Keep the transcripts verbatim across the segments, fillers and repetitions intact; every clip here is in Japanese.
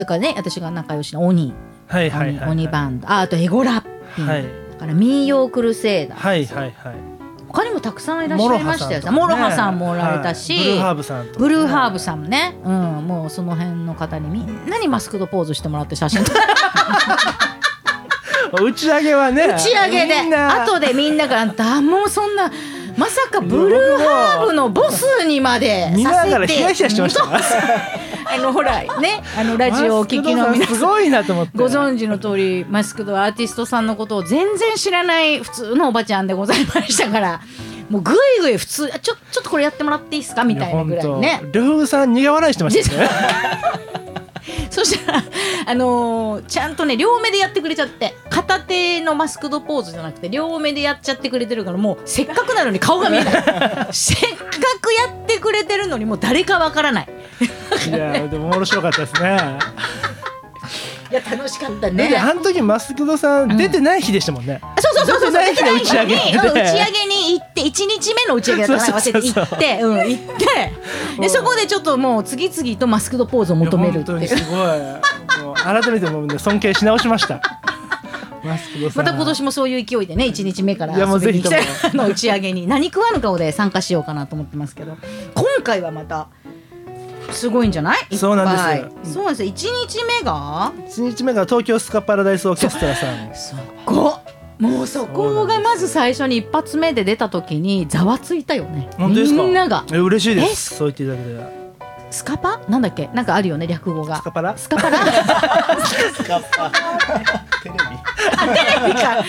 だからね、私が仲良しの鬼、 はいはいはいはい、 鬼バンド、あ、あとエゴラッピン、はい、だから民謡クルセイダー、 はいはいはい、 他にもたくさんいらっしゃいましたよ。モロハさんもおられたし、 はい、ブルーハーブさんとか、ね、 ブルーハーブさんもね、うん、もうその辺の方にみんなにマスクドポーズしてもらって写真撮打ち上げはね、 打ち上げで後でみんなからだもうそんなまさかブルーハーブのボスにまでさせて、 見ながらヒヤヒヤしてましたあのほらね、あのラジオをお聞きの皆さん、 すごいなと思ってご存知の通りマスクドはアーティストさんのことを全然知らない普通のおばちゃんでございましたから、もうぐいぐい普通ちょ、ちょっとこれやってもらっていいですかみたいなぐらいね。 呂布さん苦笑いしてましたねそしたら、あのー、ちゃんとね両目でやってくれちゃって、片手のマスクドポーズじゃなくて両目でやっちゃってくれてるから、もうせっかくなのに顔が見えないせっかくやってくれてるのにもう誰かわからないいやでも面白かったですねいや楽しかったね。 あの時マスクドさん出てない日でしたもんね、 うん、そうそうそうそう、 出てない日の打ち上げに、うん、打ち上げに行っていちにちめの打ち上げだったかな、忘れて行って、うん、行ってでそこでちょっともう次々とマスクドポーズを求めるっていう、 本当にすごいもう改めてもう、ね、尊敬し直しましたマスクドさん。 また今年もそういう勢いでねいちにちめから遊びに来ての打ち上げに何食わぬ顔で参加しようかなと思ってますけど、今回はまたすごいんじゃない？ そうなんです。 そうなんですよ。いちにちめがいちにちめが東京スカパラダイスオーケストラさん。 そこもうそこがまず最初に一発目で出た時にざわついたよね。 本当ですか？ みんながえ嬉しいです。そう言っていただけたら。 スカパなんだっけ、なんかあるよね略語が。 スカパラ？ スカパラ？ スカパテレビ？ テレビか。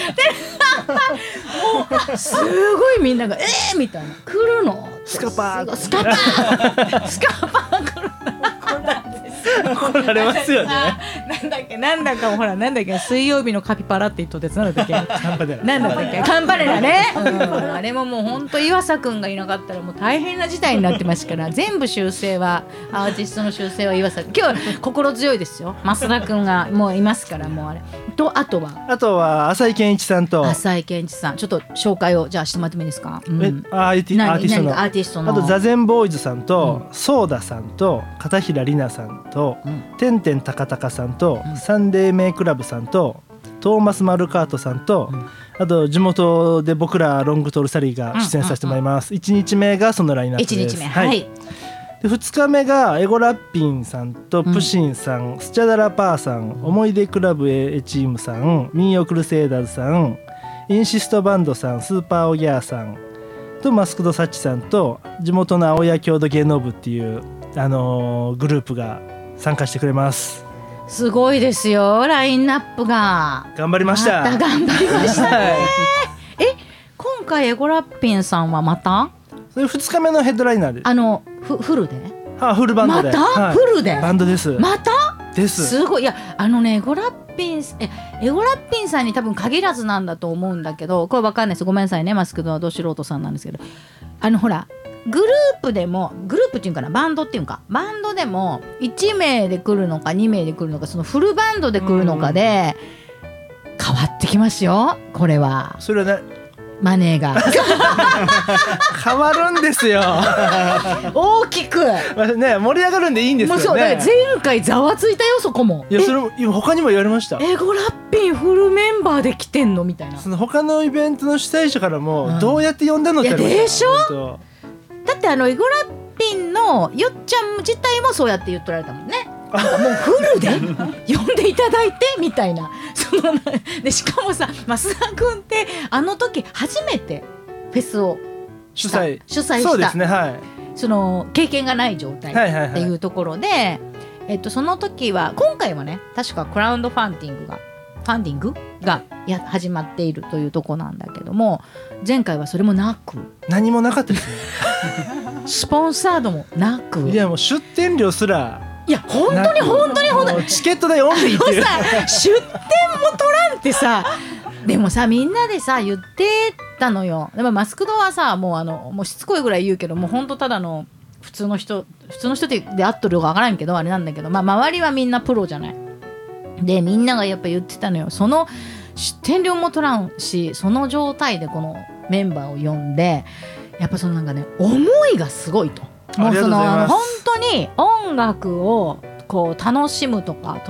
もうすごいみんながえーみたいな、来るの？ スカパー。 スカパー。スカパー来るの。 怒られますよね。 なんだっけなんだかほらなんだっけ水曜日のカピパラって言っとってなんだっけカンパネラなんだったっけカンパネラね、うん、あれももう本当岩佐くんがいなかったらもう大変な事態になってますから全部修正はアーティストの修正は岩佐くん、今日は心強いですよ増田くんがもういますから、もうあれとあとはあとは浅井健一さんと浅井健一さん、ちょっと紹介をじゃあしてもらってもいいですか、うん、 えアーティアーティストのアーティストのあとザゼンボーイズさんと、うん、ソーダさんと片平里奈さんと、うん、てんてんたかたかさんと、うん、サンデーメイクラブさんとトーマス・マルカートさんと、うん、あと地元で僕らロングトールサリーが出演させてもらいます、うんうんうん、いちにちめがそのラインナップです。いちにちめ、はいはい、でふつかめがエゴラッピンさんとプシンさん、うん、スチャダラパーさん、思い出クラブ A チームさん、民謡クルセイダーズさん、インシストバンドさん、スーパーオギャーさんとマスクドサッチさんと地元の青谷郷土芸能部っていう、あのー、グループが参加してくれます。 すごいですよラインナップが。 頑張りました。 また頑張りましたね、はい、え今回エゴラッピンさんはまたそれふつかめのヘッドライナーであのフフルで、 はあ、フルバンドでまた、 はい、 フルでバンドです。 またですすごい。いやあのねエゴラッピンえエゴラッピンさんに多分限らずなんだと思うんだけど、これわかんないです、ごめんなさいねマスクのど素人さんなんですけど、あのほらグループでもグループっていうかなバンドっていうかバンドでもいちめいで来るのかにめいで来るのかそのフルバンドで来るのかで変わってきますよ。これはそれはねマネーが変わるんですよ大きく、 まあね、盛り上がるんでいいんですよね。 もうそうだから前回ざわついたよそこも。 いやそれも今他にも言われました。 エゴラッピンフルメンバーで来てんのみたいな。 その他のイベントの主催者からも、うん、どうやって呼んだのって言われました。 いやでしょ。だってあのエゴラッピンのよっちゃん自体もそうやって言っとられたもんね。なんかもうフルで呼んでいただいてみたいな。そのでしかもさ増田君ってあの時初めてフェスを主催主催した。 そうですね、はい、 その経験がない状態っていうところで、はいはいはい、えっと、その時は今回はね確かクラウドファンディングがファンディングがや始まっているというところなんだけども、前回はそれもなく何もなかったですねスポンサードもなく、 いやもう出店料すらいや本当に本当に本当にチケット代オンリーっていうさ出店も取らんってさでもさみんなでさ言ってたのよ。でもマスクドはさもうあのもうしつこいぐらい言うけどもう本当ただの普通の人普通の人で合っとるかわからんけどあれなんだけど、まあ周りはみんなプロじゃない。でみんながやっぱ言ってたのよ、その出店料も取らんしその状態でこのメンバーを呼んでやっぱそのなんかね思いがすごいと。もうその本当に音楽をこう楽しむとか